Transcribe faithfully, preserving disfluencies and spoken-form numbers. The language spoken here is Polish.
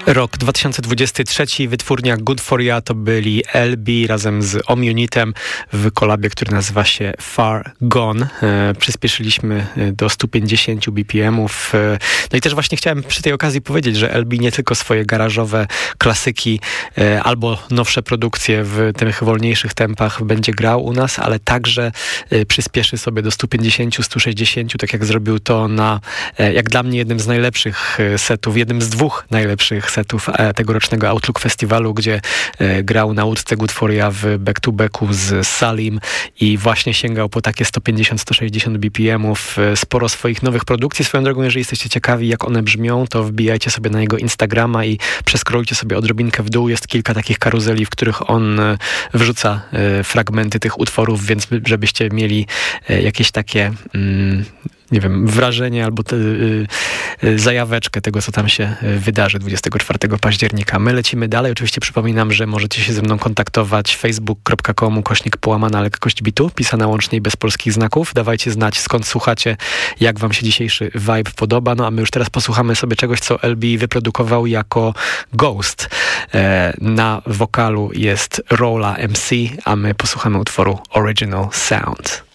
Rok dwa tysiące dwudziesty trzeci, wytwórnia Good For Ya to byli L B razem z Om-Unitem w kolabie, który nazywa się Far Gone. E, przyspieszyliśmy do stu pięćdziesięciu B P M-ów. E, no i też właśnie chciałem przy tej okazji powiedzieć, że L B nie tylko swoje garażowe klasyki e, albo nowsze produkcje w tych wolniejszych tempach będzie grał u nas, ale także e, przyspieszy sobie do stu pięćdziesięciu, stu sześćdziesięciu, tak jak zrobił to na, e, jak dla mnie, jednym z najlepszych setów, jednym z dwóch najlepszych setów tegorocznego Outlook Festiwalu, gdzie e, grał na łódce Good For Ya w back-to-backu z Salim i właśnie sięgał po takie sto pięćdziesiąt do stu sześćdziesięciu B P M-ów. E, sporo swoich nowych produkcji. Swoją drogą, jeżeli jesteście ciekawi, jak one brzmią, to wbijajcie sobie na jego Instagrama i przeskrolujcie sobie odrobinkę w dół. Jest kilka takich karuzeli, w których on e, wrzuca e, fragmenty tych utworów, więc żebyście mieli e, jakieś takie mm, nie wiem, wrażenie albo te, y, y, zajaweczkę tego, co tam się wydarzy dwudziestego czwartego października. My lecimy dalej. Oczywiście przypominam, że możecie się ze mną kontaktować facebook kropka com ukośnik połamana lekkość bitu, pisana łącznie i bez polskich znaków. Dawajcie znać, skąd słuchacie, jak wam się dzisiejszy vibe podoba. No a my już teraz posłuchamy sobie czegoś, co L B wyprodukował jako Ghost. E, na wokalu jest Rolla M C, a my posłuchamy utworu Original Sound.